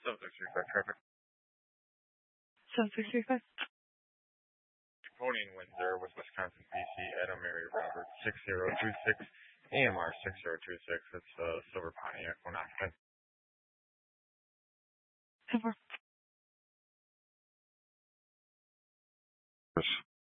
7635 traffic. 7635. Pony in Windsor with Wisconsin, BC, Adam Mary Robert 6026, AMR 6026. It's Silver Pontiac, 1 occupant. Silver.